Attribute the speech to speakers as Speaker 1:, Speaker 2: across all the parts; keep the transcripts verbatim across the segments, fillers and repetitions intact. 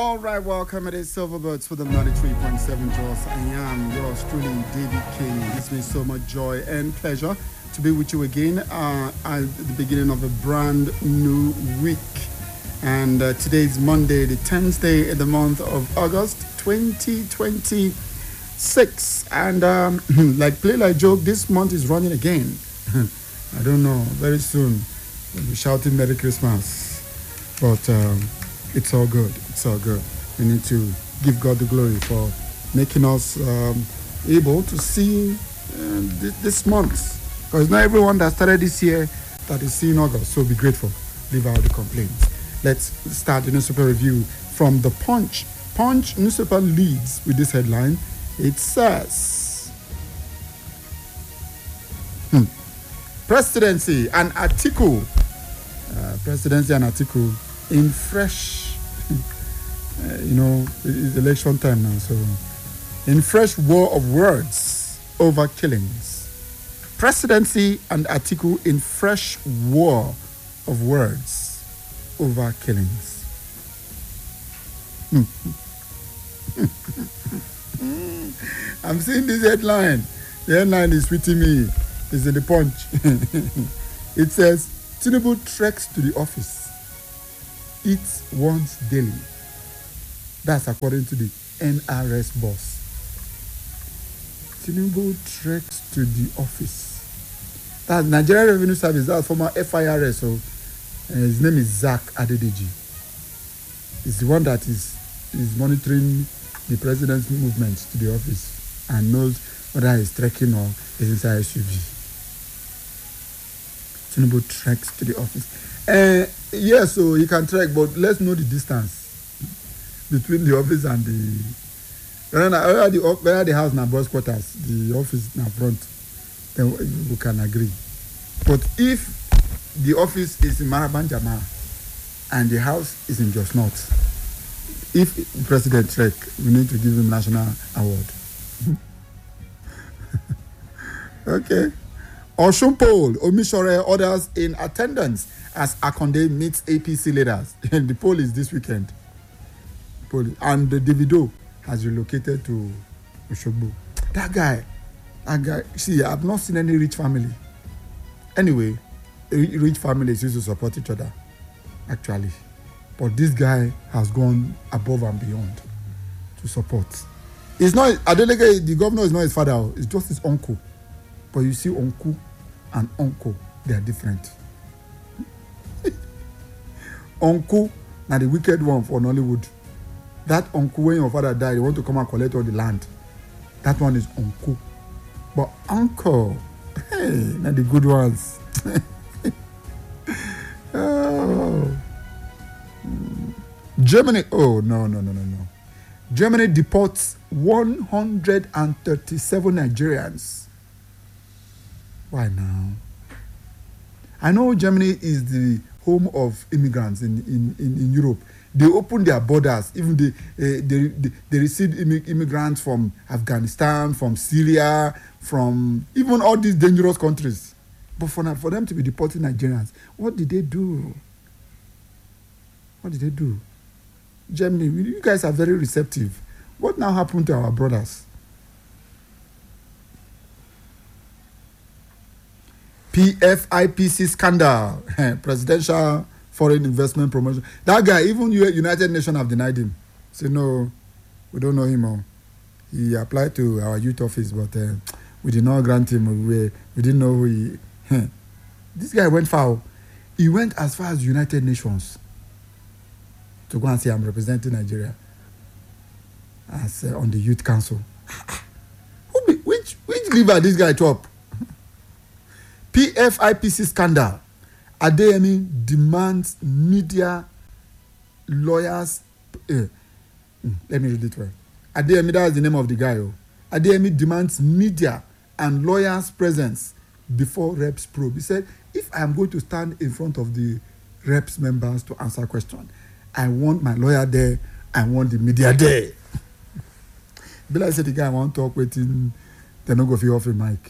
Speaker 1: All right, welcome. It is Silverbirds for the ninety-three point seven Jaws. I am yours truly, David King. It's been so much joy and pleasure to be with you again uh, at the beginning of a brand new week. And uh, today is Monday, the tenth day in the month of August, twenty twenty-six. And um, like play like joke, this month is running again. I don't know, very soon we'll be shouting Merry Christmas. But um, it's all good. It's all good. We need to give God the glory for making us um, able to see uh, this, this month. Because not everyone that started this year that is seeing August. So be grateful. Leave out the complaints. Let's start the newspaper review from the Punch. Punch newspaper leads with this headline. It says, hmm, Presidency and Atiku. Uh, presidency and Atiku in fresh, uh, you know, it's election time now, so in fresh war of words over killings. Presidency and Atiku in fresh war of words over killings. I'm seeing this headline. The headline is sweeting me. It's in the Punch. It says, Tinubu treks to the office, eats once daily. That's according to the N R S boss. Tinubu treks to the office. That's Nigeria Revenue Service. That's former F I R S. So uh, his name is Zach Adedeji. He's the one that is is monitoring the president's movements to the office and knows whether he's trekking or is inside S U V. Tinubu treks to the office. Uh, yeah, so he can trek, but let's know the distance between the office and the whether the, whether the house na boss quarters, the office na front, then we can agree. But if the office is in Maraban Jama and the house is in Jos North, if the president trek, we need to give him national award. Okay. Osun poll, Omisore orders in attendance as Akonde meets A P C leaders. And the poll is this weekend. Poll. And the Davido has relocated to Osogbo. That guy, that guy, see, I've not seen any rich family. Anyway, rich families used to support each other, actually. But this guy has gone above and beyond to support. It's not, Adeleke, the governor is not his father, it's just his uncle. But you see, uncle and uncle, they are different. Uncle, now the wicked one for Nollywood. That uncle, when your father died, you want to come and collect all the land. That one is uncle. But uncle, hey, now the good ones. Oh. Germany, oh, no, no, no, no, no. Germany deports one hundred thirty-seven Nigerians. Why now? I know Germany is the home of immigrants in, in, in, in Europe. They open their borders. Even they, uh, they, they, they receive immig- immigrants from Afghanistan, from Syria, from even all these dangerous countries. But for, for them to be deporting Nigerians, what did they do? What did they do? Germany, you guys are very receptive. What now happened to our brothers? P F I P C scandal, presidential foreign investment promotion. That guy, even United Nations have denied him. Say no, we don't know him. Oh. He applied to our youth office, but uh, we did not grant him. We, we didn't know who he. This guy went far. He went as far as United Nations to go and say I'm representing Nigeria as uh, on the youth council. Who be, which which liver this guy top? P F I P C scandal. Adeyemi demands media lawyers. Uh, let me read it well. Adeyemi, that's the name of the guy. Oh. Adeyemi demands media and lawyers' presence before reps probe. He said, if I am going to stand in front of the reps members to answer questions, I want my lawyer there. I want the media there. Be like I said, the guy I want to talk with him. They're not going to off a mic.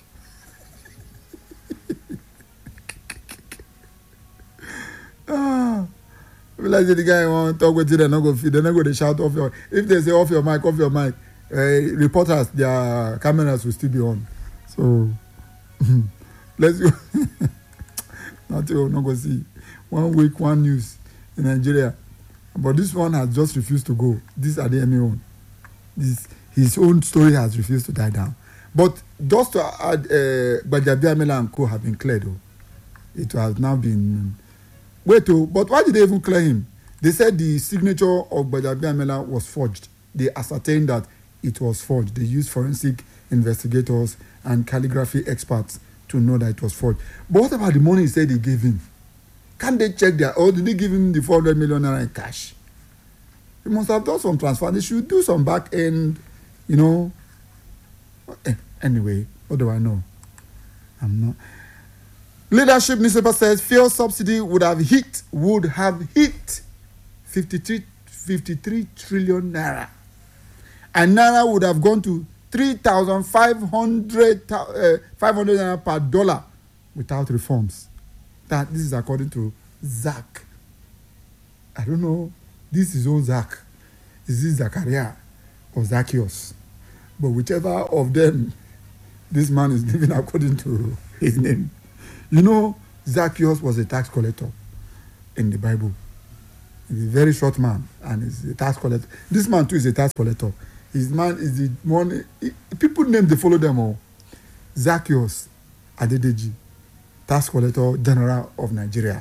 Speaker 1: Ah, People like say the guy want talk with you, they're not going to feed, they're not going to shout off your. If they say off your mic, off your mic, uh, reporters, their cameras will still be on. So let's go. Nothing we're not going to see. One week, one news in Nigeria. But this one has just refused to go. This Adeyemi one. This, his own story has refused to die down. But just to add, uh, Gbajabiamila and co have been cleared. Though. It has now been... Wait, oh, but why did they even clear him? They said the signature of Gbajabiamila was forged. They ascertained that it was forged. They used forensic investigators and calligraphy experts to know that it was forged. But what about the money he said they gave him? Can't they check their... Or did they give him the four hundred million naira in cash? He must have done some transfer. They should do some back end, you know. Anyway, what do I know? I'm not... Leadership newspaper says fuel subsidy would have hit, would have hit fifty-three, fifty-three trillion naira. And naira would have gone to three thousand five hundred uh, five hundred naira per dollar without reforms. That this is according to Zach. I don't know. This is old Zach. Is this Zachariah or Zacchaeus? But whichever of them, this man is living according to his name. You know, Zacchaeus was a tax collector in the Bible. He's a very short man, and he's a tax collector. This man too is a tax collector. His man is the one. He, people name they follow them all. Zacchaeus Adedeji, tax collector general of Nigeria.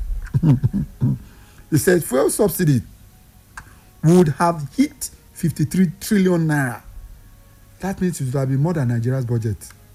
Speaker 1: He said fuel subsidy would have hit fifty-three trillion naira. That means it would have been more than Nigeria's budget.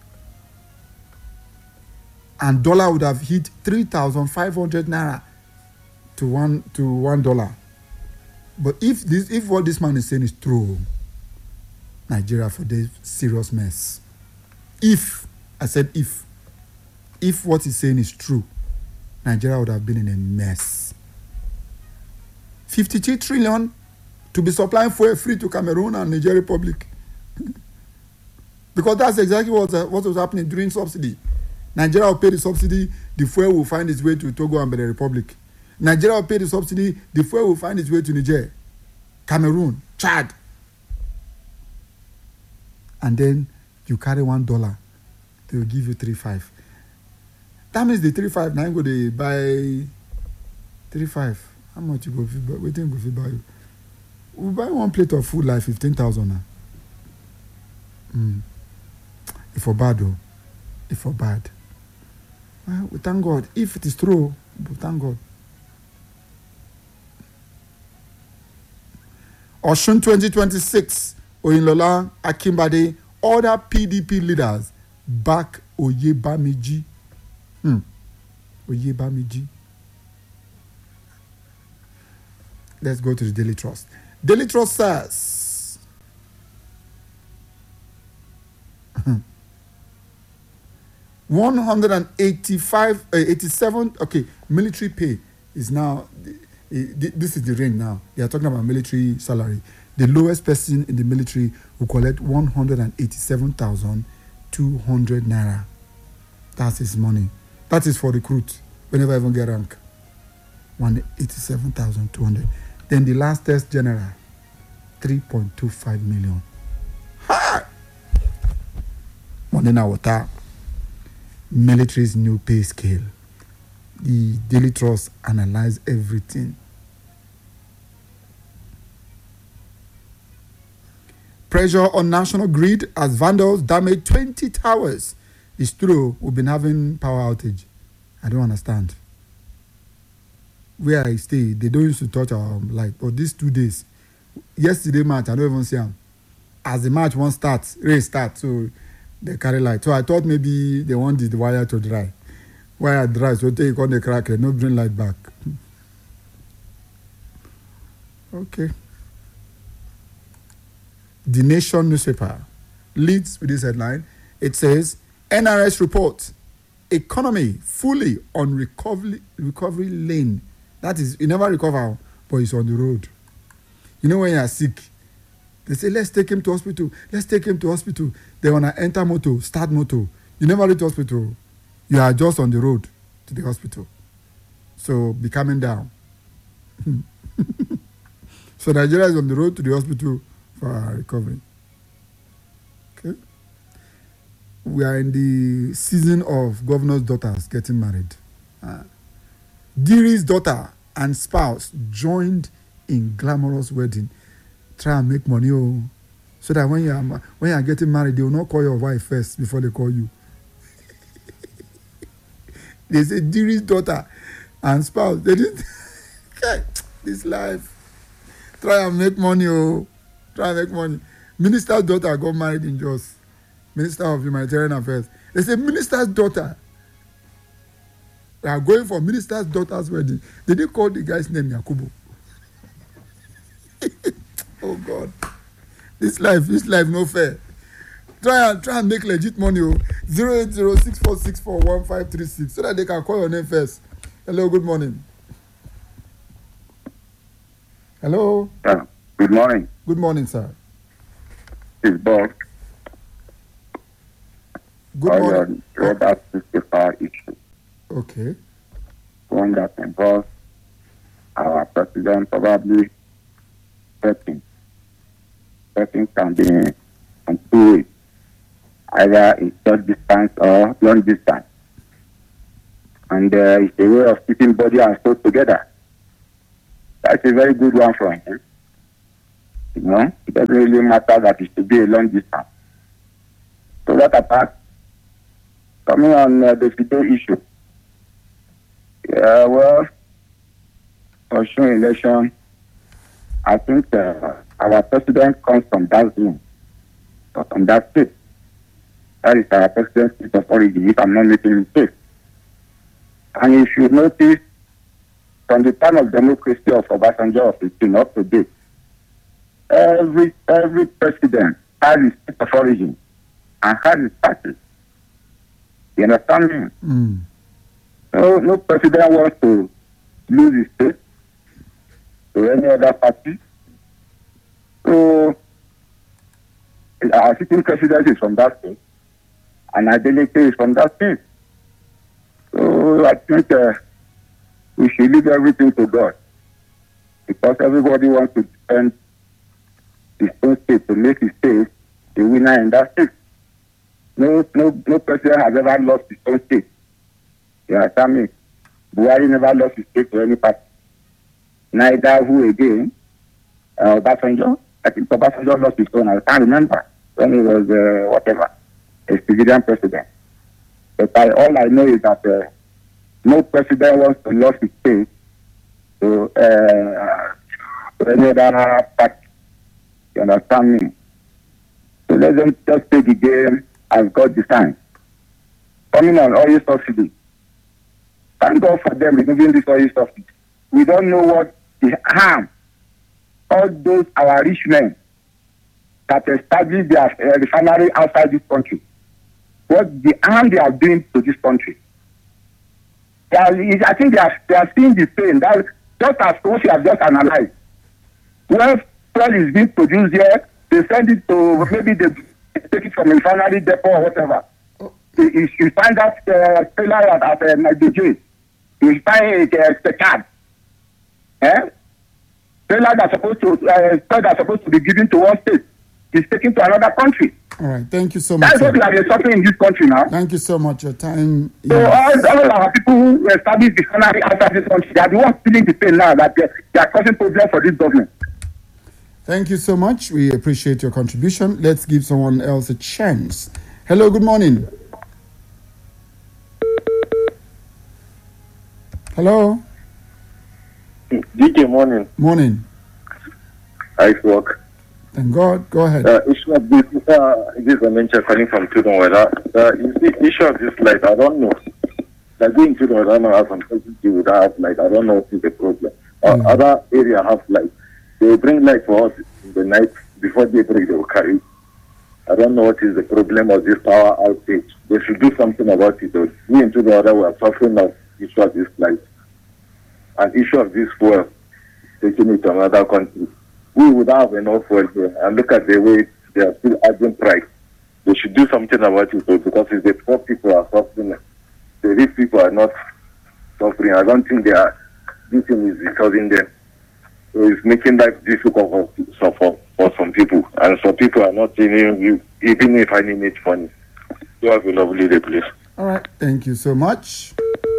Speaker 1: And dollar would have hit three thousand five hundred naira to one to one dollar. But if this, if what this man is saying is true, Nigeria for this serious mess. If I said if, if what he's saying is true, Nigeria would have been in a mess. fifty-three trillion to be supplying fuel free to Cameroon and Niger Republic, because that's exactly what uh, what was happening during subsidy. Nigeria will pay the subsidy, the fuel will find its way to Togo and Benin Republic. Nigeria will pay the subsidy, the fuel will find its way to Niger, Cameroon, Chad. And then you carry one dollar, they will give you three five. That means the three five now go they buy three five. How much you go buy? Waiting go buy you. We buy one plate of food like fifteen thousand now. Mm. If for bad though, if for bad. Well, we thank God. If it is true, we thank God. Osun twenty twenty-six, Oyinlola Akinbade, other P D P leaders back Oyebamiji. Hmm. Oyebamiji. Let's go to the Daily Trust. Daily Trust says one hundred eighty-five, uh, eighty-seven, okay, military pay is now, uh, this is the range now. They are talking about military salary. The lowest person in the military will collect one hundred eighty-seven thousand two hundred naira. That's his money. That is for recruit, whenever I even get rank. one hundred eighty-seven thousand two hundred. Then the last test general, three point two five million. Ha! Money water. Military's new pay scale. The Daily Trust analyze everything. Pressure on national grid as vandals damage twenty towers. It's true, we've been having power outage. I don't understand. Where I stay, they don't used to touch our light. But these two days, yesterday match, I don't even see them. As the match won't start, race start, so they carry light. So I thought maybe they wanted the wire to dry. Wire dry, so take on the cracker, no bring light back. Okay. The Nation newspaper leads with this headline. It says, N R S report, economy fully on recovery recovery lane. That is, you never recover, but it's on the road. You know when you are sick, they say, let's take him to hospital. Let's take him to hospital. They want to enter motor, start motor. You never reach hospital. You are just on the road to the hospital. So be coming down. So Nigeria is on the road to the hospital for recovery. Okay. We are in the season of governor's daughters getting married. Uh, Diri's daughter and spouse joined in glamorous wedding. Try and make money, oh, so that when you are when you are getting married, they will not call your wife first before they call you. They say Diri's daughter and spouse. They didn't. This life. Try and make money, oh. Try and make money. Minister's daughter got married in Jos. Minister of Humanitarian Affairs. They say minister's daughter. They are going for minister's daughter's wedding. They didn't call the guy's name Yakubu. Oh God. This life, this life no fair. Try and try and make legit money, oh. zero eight zero six four six four one five three six so that they can call your name first. Hello, good morning. Hello.
Speaker 2: Uh, good morning.
Speaker 1: Good morning, sir.
Speaker 2: It's Bob.
Speaker 1: Good
Speaker 2: I
Speaker 1: morning.
Speaker 2: Your brother sister issue.
Speaker 1: Okay.
Speaker 2: One that involves our president probably setting. Setting can be on two ways. Either in short distance or long distance. And uh, it's a way of keeping body and soul together. That's a very good one for him. You know, it doesn't really matter that it should be a long distance. So that apart, coming on uh, the Fido issue. Yeah, well, for sure election, I think uh, our president comes from that zone, or from that state. That is our president's state of origin, if I'm not making a mistake. And if you notice, from the time of democracy of Obasanjo of fifteen up to date, every every president has his state of origin and has his party. You understand me?
Speaker 1: Mm.
Speaker 2: No, no president wants to lose his state to any other party. So our sitting president is from that state, and Adeleke is from that state. So I think uh, we should leave everything to God, because everybody wants to defend his own state to make his state the winner in that state. No, no, no president has ever lost his own state. You understand me? Buhari never lost his state to any party. Neither who again? Uh, Obasanjo. I think Obasanjo lost his own. I can't remember when he was uh, whatever, a civilian president. But I, all I know is that uh, no president wants to lose his state to, uh, to any other party. You understand me? So let them just take the game as God designed. Coming on oil subsidy. Thank God for them removing this oil subsidy. We don't know what the harm all those our rich men that established their uh, refinery outside this country. What the harm they are doing to this country. They are, I think they are, they are seeing the pain. That just as what you have just analyzed. When fuel is being produced here, they send it to maybe they take it from a refinery depot or whatever. You, you find that uh, trailer at, at uh, Nigeria. You find uh, the card. Eh? Trailer that's supposed to uh, that's supposed to be given to one state is taken to another country.
Speaker 1: All right, thank you so much.
Speaker 2: That's what we are suffering in this country now.
Speaker 1: Thank you so much. Your time.
Speaker 2: So
Speaker 1: Yes.
Speaker 2: all, all our people who established the refinery outside this country, they are the ones feeling the pain now that they, they are causing problems for this government.
Speaker 1: Thank you so much. We appreciate your contribution. Let's give someone else a chance. Hello, good morning. Hello.
Speaker 3: D J, morning.
Speaker 1: Morning.
Speaker 3: Nice work.
Speaker 1: Thank God. Go ahead.
Speaker 3: Uh, issue of this, uh, this is a mention calling from Tudun Weather. Uh, you see, issue of this light, I don't know. Like being Tudun Weather, I don't know how some places do without have light. I don't know what is the problem. Uh,
Speaker 1: Mm.
Speaker 3: Other area have light. They bring light for us in the night before they break. They will carry. I don't know what is the problem of this power outage. They should do something about it. Though. We in Tudun Weather, we are suffering of issue of this light. An issue of this fuel, taking it to another country. We would have enough fuel here. And look at the way they are still adding price. They should do something about it though, because if the poor people are suffering, the rich people are not suffering. I don't think they are, this thing is causing them. So it's making life difficult for, so for, for some people. And some people are not even, even finding it funny. You have a lovely day, please.
Speaker 1: All right. Thank you so much.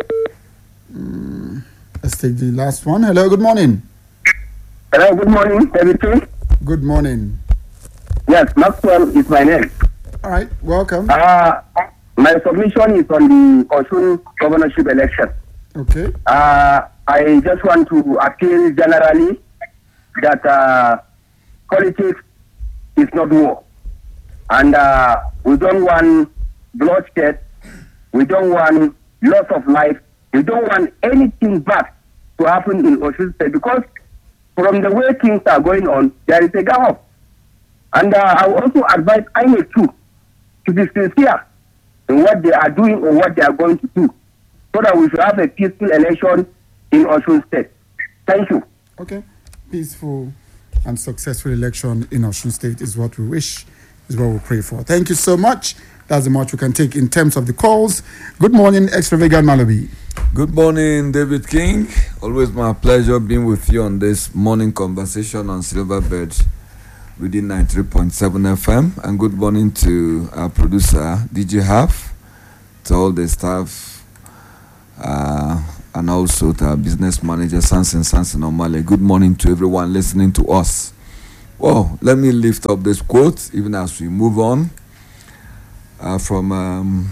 Speaker 1: Mm, let's take the last one. Hello. Good morning.
Speaker 2: Hello, good morning, everything.
Speaker 1: Good morning.
Speaker 2: Yes, Maxwell is my name.
Speaker 1: All right. Welcome.
Speaker 2: Uh, my submission is on the Osun governorship election.
Speaker 1: Okay.
Speaker 2: Uh, I just want to appeal generally that uh, politics is not war. And uh, we don't want bloodshed. We don't want loss of life. We don't want anything bad to happen in Osun State, because from the way things are going on, there is a gap. And uh, I will also advise I N E C too to be sincere in what they are doing or what they are going to do, so that we should have a peaceful election in Osun State. Thank you.
Speaker 1: Okay. Peaceful and successful election in Osun State is what we wish, is what we pray for. Thank you so much. That's the much we can take in terms of the calls. Good morning, Extravagant Malabi.
Speaker 4: Good morning, David King. Always my pleasure being with you on this morning conversation on Silverbird within ninety-three point seven F M. And good morning to our producer, D J Half, to all the staff, uh, and also to our business manager, Sanson Sanson Omale. Good morning to everyone listening to us. Well, let me lift up this quote, even as we move on, uh, from um,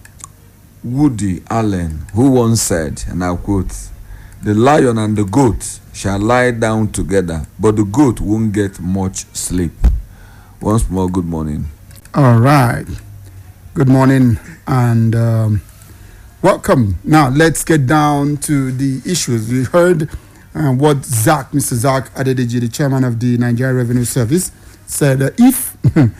Speaker 4: Woody Allen, who once said, and I quote, "The lion and the goat shall lie down together, but the goat won't get much sleep." Once more, good morning.
Speaker 1: All right. Good morning and um, welcome. Now, let's get down to the issues. We heard uh, what Zach, Mister Zach Adedeji, the chairman of the Nigeria Revenue Service, said uh, if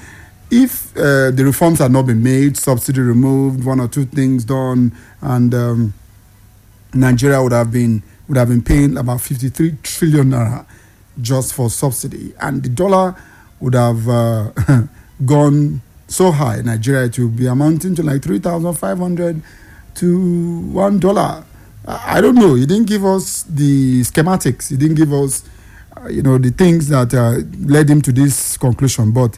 Speaker 1: if uh, the reforms had not been made, subsidy removed, one or two things done, and um, Nigeria would have been would have been paying about fifty-three trillion naira just for subsidy, and the dollar would have uh, gone so high, Nigeria, to be amounting to like three thousand five hundred to one dollar. I don't know. He didn't give us the schematics. He didn't give us, uh, you know, the things that uh, led him to this conclusion. But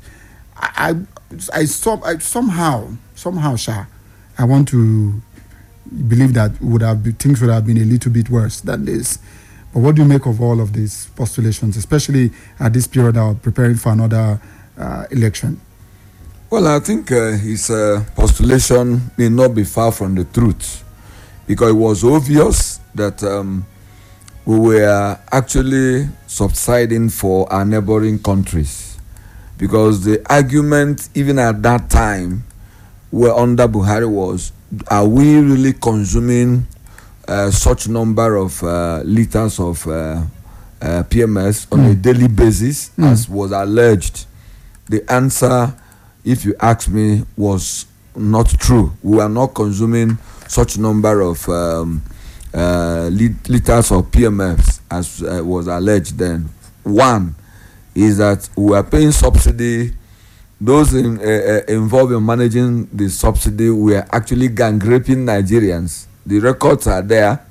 Speaker 1: I, I, I, some, I somehow, somehow, Sha, I want to believe that would have been, things would have been a little bit worse than this. But what do you make of all of these postulations, especially at this period of preparing for another uh, election?
Speaker 4: Well, I think uh, his uh, postulation may not be far from the truth, because it was obvious that um, we were actually subsiding for our neighboring countries. Because the argument, even at that time, where under Buhari was, are we really consuming uh, such number of uh, liters of uh, uh, P M S on mm. a daily basis, mm. as was alleged? The answer, if you ask me, was not true. We were not consuming such number of um, uh, lit- liters of P M Fs as uh, was alleged then. One is that we are paying subsidy. Those in, uh, uh, involved in managing the subsidy were actually gang raping Nigerians. The records are there.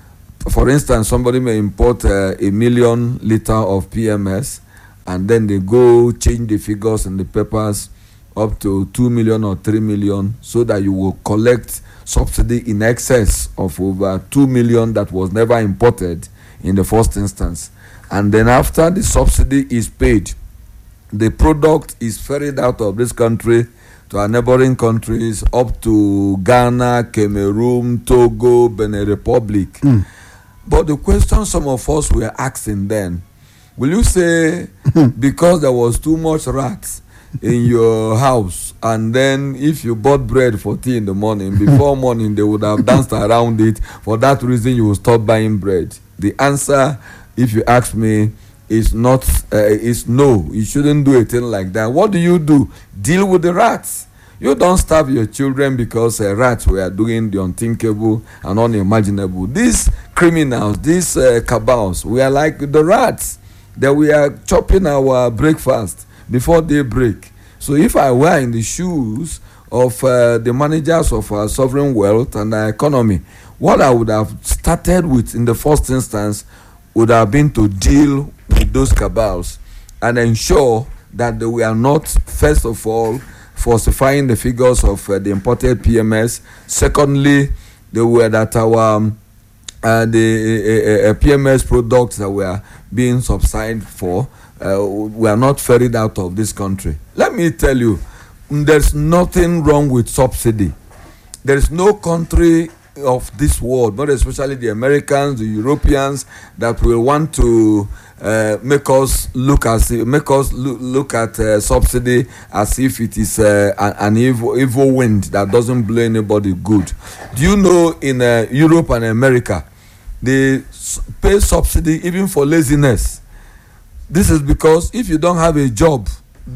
Speaker 4: For instance, somebody may import uh, a million liter of P M S, and then they go change the figures in the papers up to two million or three million, so that you will collect subsidy in excess of over two million that was never imported in the first instance. And then after the subsidy is paid, the product is ferried out of this country to our neighboring countries, up to Ghana, Cameroon, Togo, Benin Republic. Mm. But the question some of us were asking then, will you say because there was too much rats in your house, and then if you bought bread for tea in the morning, before morning they would have danced around it, for that reason you will stop buying bread? The answer, if you ask me, is not uh, is no. You shouldn't do a thing like that. What do you do? Deal with the rats. You don't starve your children because uh, rats were doing the unthinkable and unimaginable. These criminals, these uh, cabals, we are like the rats that we are chopping our breakfast before daybreak. So if I were in the shoes of uh, the managers of our sovereign wealth and our economy, what I would have started with in the first instance would have been to deal with those cabals and ensure that they were not, first of all, falsifying the figures of uh, the imported P M S. Secondly, they were that our um, uh, the uh, uh, P M S products that were being subsidized for uh, were not ferried out of this country. Let me tell you, there's nothing wrong with subsidy. There is no country of this world, not especially the Americans, the Europeans, that will want to uh, make us look as make us look, look at uh, subsidy as if it is uh, an evil evil wind that doesn't blow anybody good. Do you know in uh, Europe and America they pay subsidy even for laziness? This is because if you don't have a job,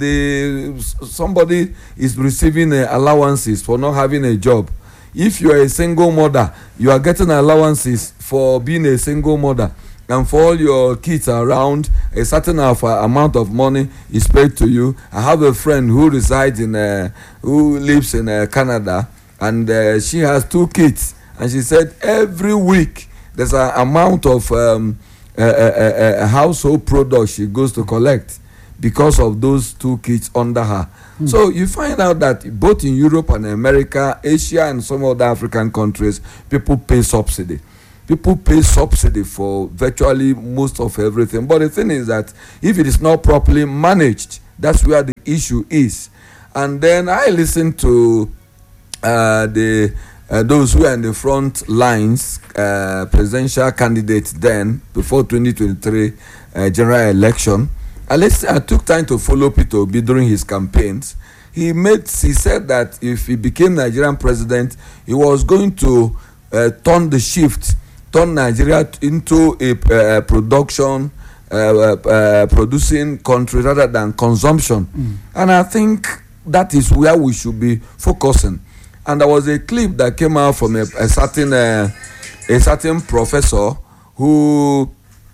Speaker 4: the somebody is receiving uh, allowances for not having a job. If you are a single mother, you are getting allowances for being a single mother, and for all your kids around, a certain of, uh, amount of money is paid to you. I have a friend who resides in, uh, who lives in uh, Canada, and uh, she has two kids, and she said every week there's an amount of um, uh, uh, uh, household products she goes to collect because of those two kids under her. Mm. So you find out that both in Europe and America, Asia and some other African countries, people pay subsidy. People pay subsidy for virtually most of everything. But the thing is that if it is not properly managed, that's where the issue is. And then I listened to uh, the uh, those who are in the front lines, uh, presidential candidates then, before twenty twenty-three uh, general election. And let's say I took time to follow Peter Obi during his campaigns. He made, he said that if he became Nigerian president, he was going to uh, turn the shift, turn Nigeria into a uh, production, uh, uh, producing country rather than consumption. Mm. And I think that is where we should be focusing. And there was a clip that came out from a, a certain, uh, a certain professor who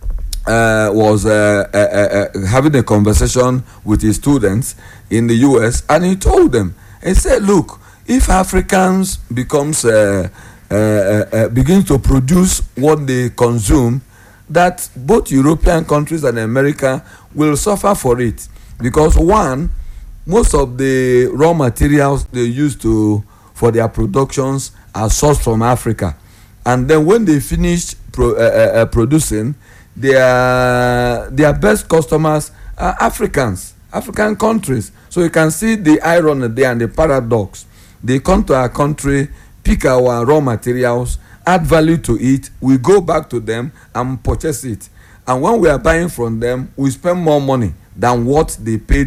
Speaker 4: Uh, was uh, uh, uh, having a conversation with his students in the U S, and he told them, he said, look, if Africans becomes uh, uh, uh, begin to produce what they consume, that both European countries and America will suffer for it, because one, most of the raw materials they use to for their productions are sourced from Africa, and then when they finish pro, uh, uh, uh, producing, their their best customers are Africans, African countries. So you can see the irony there and the paradox. They come to our country, pick our raw materials, add value to it, we go back to them and purchase it. And when we are buying from them, we spend more money than what they paid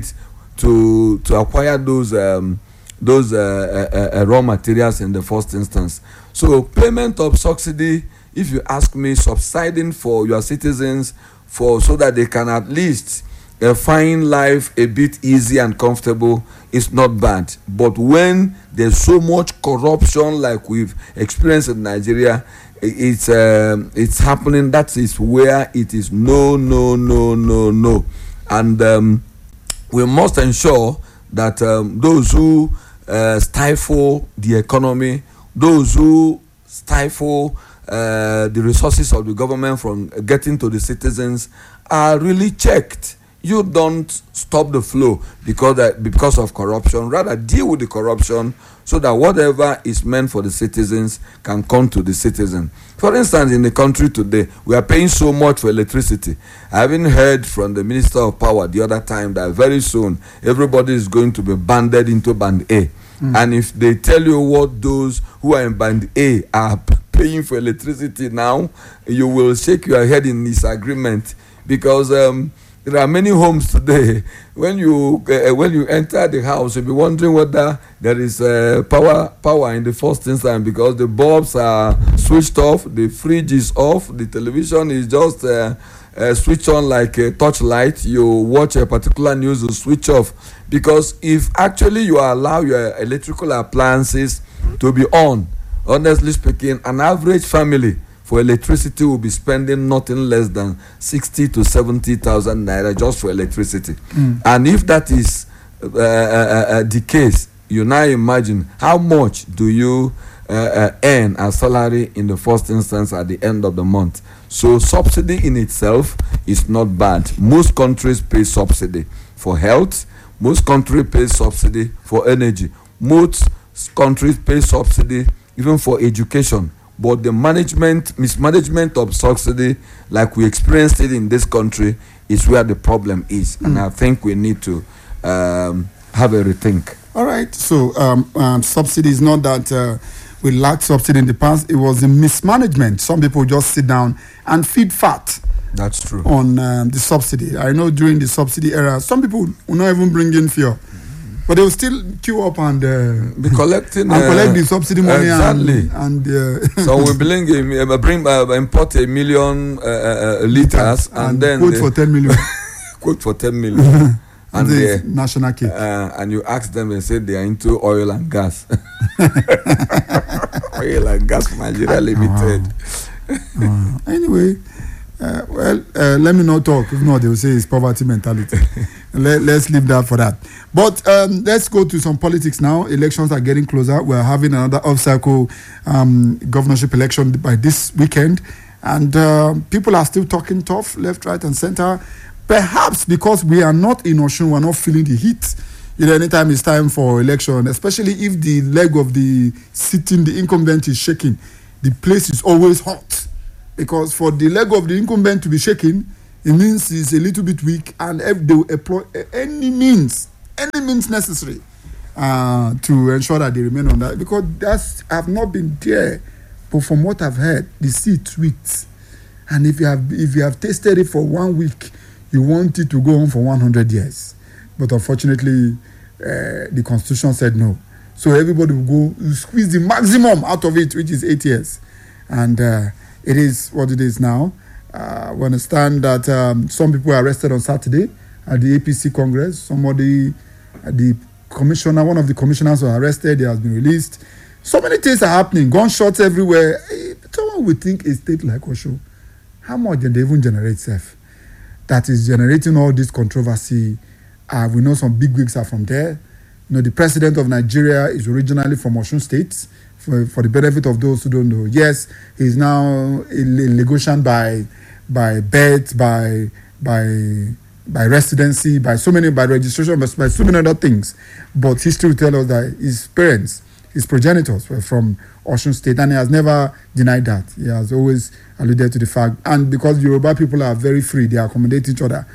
Speaker 4: to to acquire those um, those uh, uh, uh, raw materials in the first instance. So payment of subsidy, if you ask me, subsiding for your citizens for so that they can at least uh, find life a bit easy and comfortable is not bad. But when there's so much corruption like we've experienced in Nigeria, it's uh, it's happening. That is where it is no, no, no, no, no. And um, we must ensure that um, those who uh, stifle the economy, those who stifle Uh, the resources of the government from getting to the citizens are really checked. You don't stop the flow because that, because of corruption. Rather, deal with the corruption so that whatever is meant for the citizens can come to the citizen. For instance, in the country today, we are paying so much for electricity. I haven't heard from the Minister of Power the other time that very soon everybody is going to be banded into Band A. Mm. And if they tell you what those who are in Band A are paying for electricity now, you will shake your head in disagreement, because um, there are many homes today. When you uh, when you enter the house, you'll be wondering whether there is uh, power power in the first instance, because the bulbs are switched off, the fridge is off, the television is just uh, uh, switched on like a torchlight. You watch a particular news, you switch off, because if actually you allow your electrical appliances to be on, honestly speaking, an average family for electricity will be spending nothing less than sixty to seventy thousand naira just for electricity. Mm. And if that is uh, uh, uh, the case, you now imagine how much do you uh, uh, earn a salary in the first instance at the end of the month. So subsidy in itself is not bad. Most countries pay subsidy for health. Most countries pay subsidy for energy. Most countries pay subsidy even for education. But the management, mismanagement of subsidy, like we experienced it in this country, is where the problem is. Mm. And I think we need to um, have a rethink.
Speaker 1: All right. So um, um, subsidy is not that uh, we lacked subsidy in the past. It was the mismanagement. Some people just sit down and feed fat.
Speaker 4: That's true.
Speaker 1: On um, the subsidy. I know during the subsidy era, some people will not even bring in fuel. But they will still queue up and uh,
Speaker 4: be collecting
Speaker 1: and
Speaker 4: uh,
Speaker 1: collect the subsidy money.
Speaker 4: Exactly.
Speaker 1: And, and uh,
Speaker 4: so we bring uh, bring uh, import a million uh, uh, liters and,
Speaker 1: and
Speaker 4: then
Speaker 1: quote for ten million.
Speaker 4: Quote for ten million.
Speaker 1: And the national cake.
Speaker 4: Uh, and you ask them and say they are into oil and gas. Oil and gas Nigeria Limited.
Speaker 1: Uh, anyway, uh, well, uh, let me not talk. If not, they will say it's poverty mentality. Let, let's leave that for that. But um, let's go to some politics now. Elections are getting closer. We're having another off-cycle um, governorship election by this weekend. And uh, people are still talking tough, left, right, and center. Perhaps because we are not in Osun, we're not feeling the heat. You know, anytime it's time for election, especially if the leg of the sitting, the incumbent is shaking, the place is always hot. Because for the leg of the incumbent to be shaking, it means it's a little bit weak, and they will employ any means, any means necessary uh, to ensure that they remain on that. Because that's, I've not been there, but from what I've heard, the seat sweet. And if you have, if you have tasted it for one week, you want it to go on for one hundred years. But unfortunately, uh, the constitution said no. So everybody will go squeeze the maximum out of it, which is eight years. And uh, it is what it is now. Uh, we understand that um, some people were arrested on Saturday at the A P C Congress. Somebody, uh, the commissioner, one of the commissioners was arrested. He has been released. So many things are happening. Gunshots everywhere. Someone would think a state like Osho, how much did they even generate self? That is generating all this controversy. Uh, we know some big wigs are from there. You know, the president of Nigeria is originally from Osun State. For, for the benefit of those who don't know, yes, he's now a Lagosian by by birth, by by by residency, by so many, by registration, by, by so many other things. But history will tell us that his parents, his progenitors, were from Osun State, and he has never denied that. He has always alluded to the fact, and because Yoruba people are very free, they accommodate each other.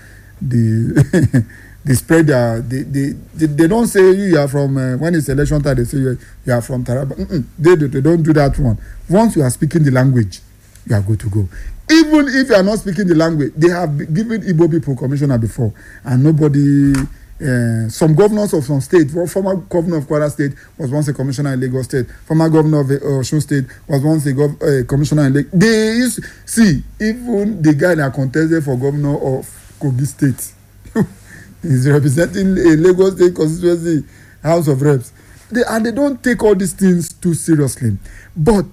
Speaker 1: The They spread their, they, they, they, they don't say you are from, uh, when it's election time, they say you, you are from Taraba. Mm-mm. They, they, they don't do that one. Once you are speaking the language, you are good to go. Even if you are not speaking the language, they have given Igbo people commissioner before, and nobody, uh, some governors of some state, former governor of Kwara State was once a commissioner in Lagos State, former governor of uh, Osun State was once a gov- uh, commissioner in Lagos. They used, see, even the guy that contested for governor of Kogi State, he's representing a Lagos State constituency, House of Reps. They, and they don't take all these things too seriously. But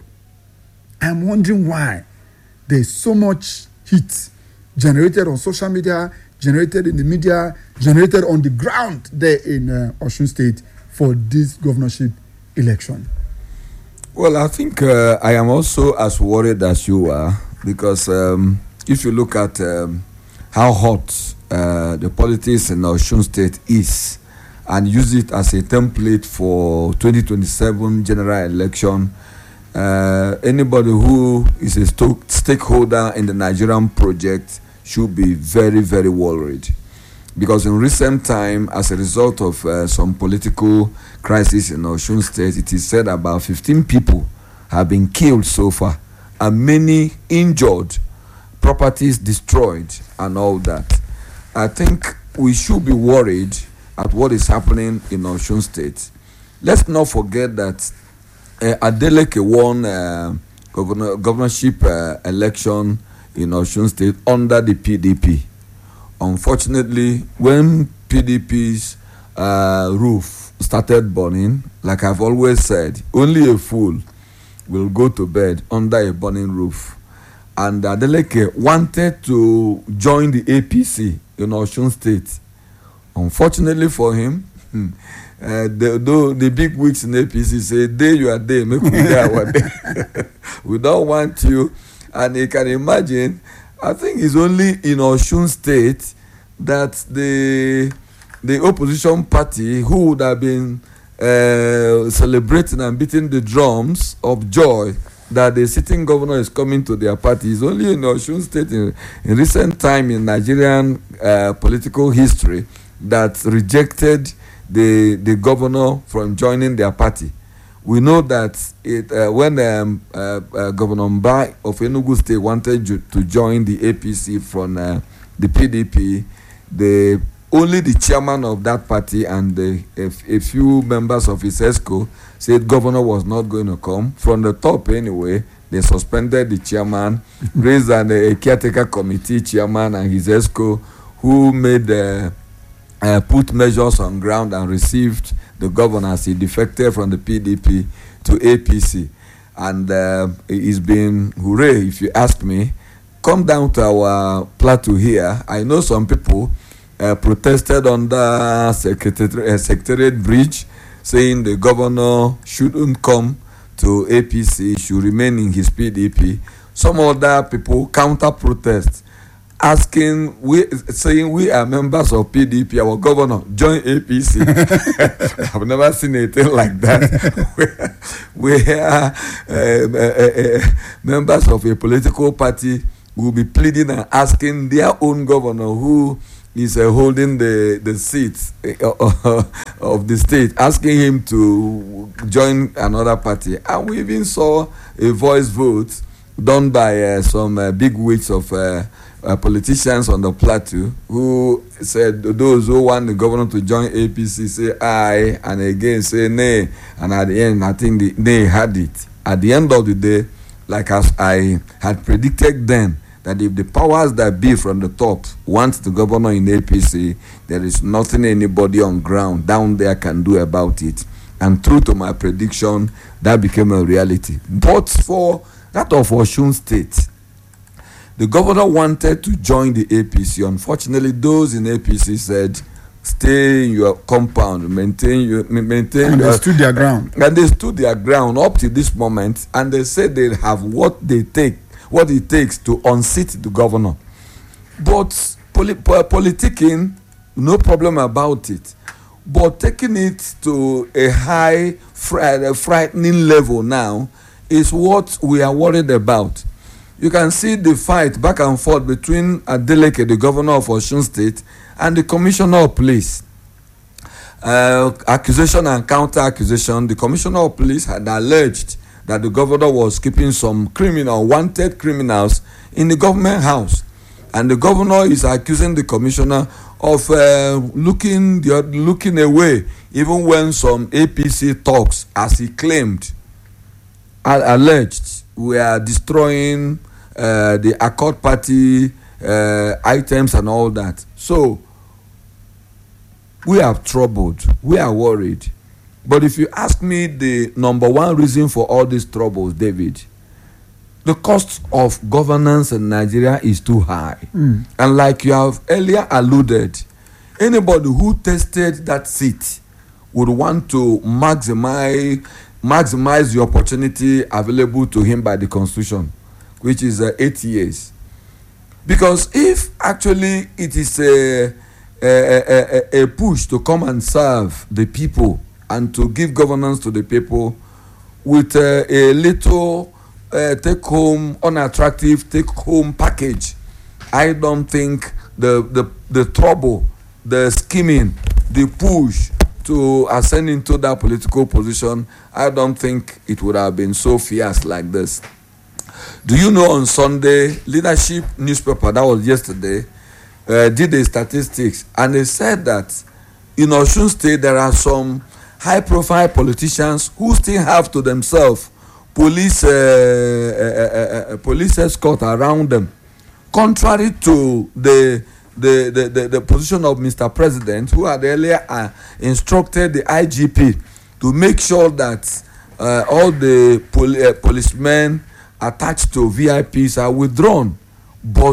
Speaker 1: I'm wondering why there's so much heat generated on social media, generated in the media, generated on the ground there in uh, Osun State for this governorship election.
Speaker 4: Well, I think uh, I am also as worried as you are, because um, if you look at um, how hot Uh, the politics in Osun State is, and use it as a template for twenty twenty-seven general election, uh, anybody who is a sto- stakeholder in the Nigerian project should be very, very worried. Because in recent time, as a result of uh, some political crisis in Osun State, it is said about fifteen people have been killed so far, and many injured, properties destroyed, and all that. I think we should be worried at what is happening in Osun State. Let's not forget that uh, Adeleke won uh, governor, governorship uh, election in Osun State under the P D P. Unfortunately, when P D P's uh, roof started burning, like I've always said, only a fool will go to bed under a burning roof. And Adeleke wanted to join the A P C in Osun State. Unfortunately for him, uh, the, the the big wigs in A P C say, "Day you are there, make we dey our day." We don't want you, and you can imagine. I think it's only in Osun State that the the opposition party, who would have been uh, celebrating and beating the drums of joy that the sitting governor is coming to their party, is only in Osun State in, in recent time in Nigerian uh, political history that rejected the the governor from joining their party. We know that it uh, when um, uh, uh, Governor Mba of Enugu State wanted ju- to join the A P C from uh, the P D P, the only the chairman of that party and the, a, a few members of his ESCO said governor was not going to come. From the top anyway, they suspended the chairman, raised an, a caretaker committee chairman and his ESCO, who made uh, uh, put measures on ground and received the governor as he defected from the P D P to A P C. And uh, it's been hooray, if you ask me. Come down to our plateau here. I know some people uh, protested under Secretariat, uh, Secretariat Bridge, saying the governor shouldn't come to A P C, should remain in his P D P. Some other people counter-protest, asking, we saying we are members of P D P, our governor, join A P C. I've never seen anything like that. we, we are uh, uh, uh, members of a political party will be pleading and asking their own governor, who is uh, holding the, the seat uh, of the state, asking him to join another party. And we even saw a voice vote done by uh, some uh, big wigs of uh, uh, politicians on the plateau, who said those who want the governor to join A P C say aye, and again say nay, and at the end I think the nay had it. At the end of the day, like as I had predicted then, that if the powers that be from the top want the governor in A P C, there is nothing anybody on ground down there can do about it. And true to my prediction, that became a reality. But for that of Osun State, the governor wanted to join the A P C. Unfortunately, those in A P C said, stay in your compound, maintain your maintain
Speaker 1: and
Speaker 4: your,
Speaker 1: they stood their ground.
Speaker 4: And they stood their ground up to this moment, and they said they have what they take, what it takes to unseat the governor. But poli- politicking, no problem about it. But taking it to a high, fr- frightening level now is what we are worried about. You can see the fight back and forth between Adeleke, the governor of Osun State, and the commissioner of police. Uh, accusation and counter-accusation. The commissioner of police had alleged that the governor was keeping some criminal, wanted criminals in the government house. And the governor is accusing the commissioner of uh, looking, looking away, even when some A P C talks, as he claimed, alleged, we are destroying uh, the Accord Party uh, items and all that. So, we are troubled. We are worried. But if you ask me the number one reason for all these troubles, David, the cost of governance in Nigeria is too high. Mm. And like you have earlier alluded, anybody who tested that seat would want to maximize maximize the opportunity available to him by the Constitution, which is uh, eight years. Because if actually it is a, a, a, a push to come and serve the people and to give governance to the people with uh, a little uh, take-home, unattractive take-home package, I don't think the, the, the trouble, the scheming, the push to ascend into that political position, I don't think it would have been so fierce like this. Do you know on Sunday, Leadership newspaper, that was yesterday, uh, did the statistics, and they said that in Osun State there are some high-profile politicians who still have to themselves police uh, uh, uh, uh, police escort around them, contrary to the The, the, the, the position of Mister President, who had earlier uh, instructed the I G P to make sure that uh, all the pol- uh, policemen attached to V I Ps are withdrawn. But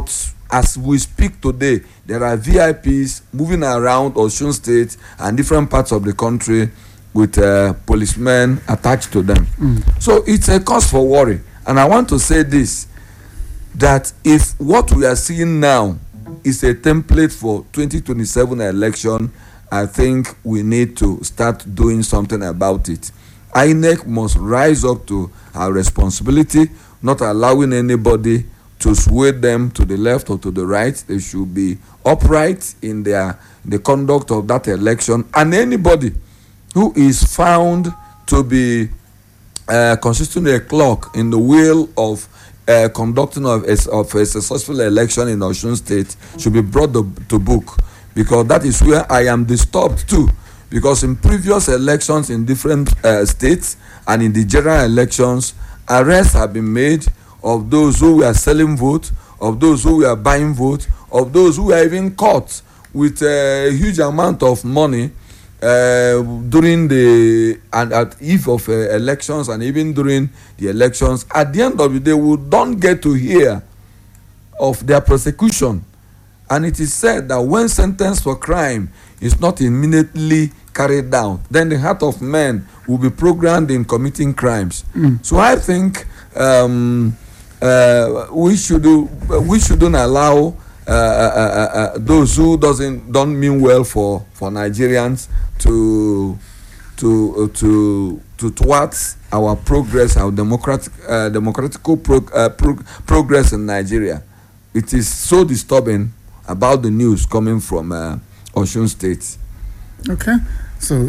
Speaker 4: as we speak today, there are V I Ps moving around Osun State and different parts of the country with uh, policemen attached to them. Mm. So it's a cause for worry. And I want to say this, that if what we are seeing now is a template for twenty twenty-seven election, I think we need to start doing something about it. I N E C must rise up to our responsibility, not allowing anybody to sway them to the left or to the right. They should be upright in their the conduct of that election, and anybody who is found to be uh, constituting a clock in the wheel of uh, conducting of a, of a successful election in Osun State should be brought to, to book, because that is where I am disturbed too. Because in previous elections in different uh, states and in the general elections, arrests have been made of those who were selling votes, of those who were buying votes, of those who were even caught with a huge amount of money uh, during the and at eve of uh, elections, and even during the elections. At the end of the day, we don't get to hear of their prosecution. And it is said that when sentence for crime is not immediately carried out, then the heart of men will be programmed in committing crimes. Mm. So I think um, uh, we should do, we shouldn't allow uh, uh, uh, uh, those who doesn't don't mean well for, for Nigerians to to uh, to to thwart our progress, our democratic uh, democratical prog- uh, prog- progress in Nigeria. It is so disturbing about the news coming from uh, Osun State.
Speaker 1: Okay, so